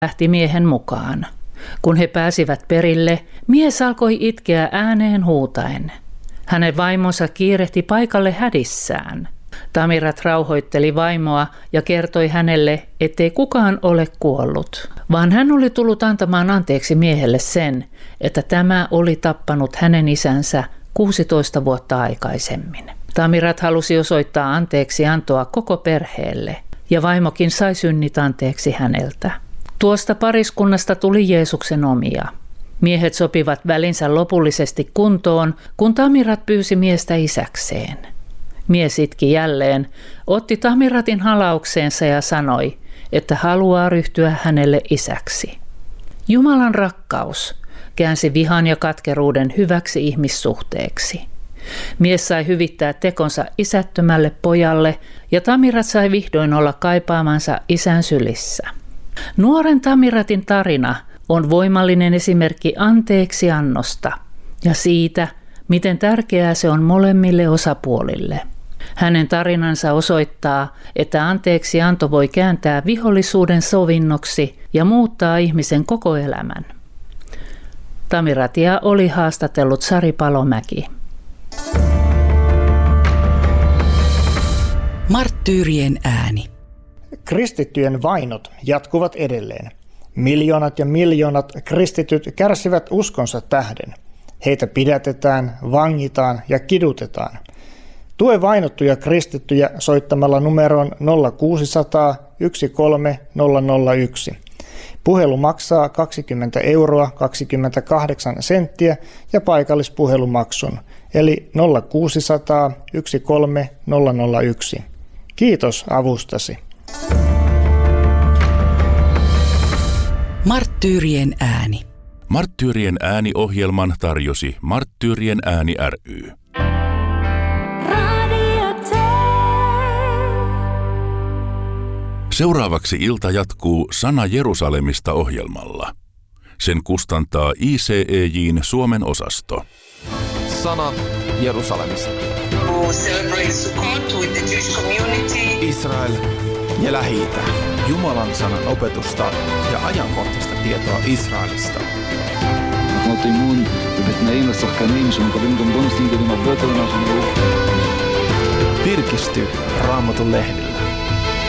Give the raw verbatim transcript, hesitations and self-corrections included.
lähti miehen mukaan. Kun he pääsivät perille, mies alkoi itkeä ääneen huutaen. Hänen vaimonsa kiirehti paikalle hädissään. Tamirat rauhoitteli vaimoa ja kertoi hänelle, ettei kukaan ole kuollut, vaan hän oli tullut antamaan anteeksi miehelle sen, että tämä oli tappanut hänen isänsä kuusitoista vuotta aikaisemmin. Tamirat halusi osoittaa anteeksi antoa koko perheelle, ja vaimokin sai synnit anteeksi häneltä. Tuosta pariskunnasta tuli Jeesuksen omia. Miehet sopivat välinsä lopullisesti kuntoon, kun Tamirat pyysi miestä isäkseen. Mies itki jälleen, otti Tamiratin halaukseensa ja sanoi, että haluaa ryhtyä hänelle isäksi. Jumalan rakkaus käänsi vihan ja katkeruuden hyväksi ihmissuhteeksi. Mies sai hyvittää tekonsa isättömälle pojalle ja Tamirat sai vihdoin olla kaipaamansa isän sylissä. Nuoren Tamiratin tarina on voimallinen esimerkki anteeksiannosta ja siitä, miten tärkeää se on molemmille osapuolille. Hänen tarinansa osoittaa, että anteeksianto voi kääntää vihollisuuden sovinnoksi ja muuttaa ihmisen koko elämän. Tamiratia oli haastatellut Sari Palomäki. Marttyyrien ääni. Kristittyjen vainot jatkuvat edelleen. Miljoonat ja miljoonat kristityt kärsivät uskonsa tähden. Heitä pidätetään, vangitaan ja kidutetaan. Tue vainottuja kristittyjä soittamalla numeroon nolla kuusi nolla nolla yksi kolme nolla nolla yksi. Puhelu maksaa kaksikymmentä euroa kaksikymmentäkahdeksan senttiä ja paikallispuhelumaksun, eli nolla kuusi nolla nolla yksi kolme nolla nolla yksi. Kiitos avustasi. Marttyyrien ääni. Marttyyrien ääni-ohjelman tarjosi Marttyyrien ääni ry. Seuraavaksi ilta jatkuu Sana Jerusalemista -ohjelmalla. Sen kustantaa I C E J:n Suomen osasto. Sana Jerusalemista. Israel ja Lähi-itä. Jumalan sanan opetusta ja ajankohtaista tietoa Israelista. Virkisty Raamatun lehdillä.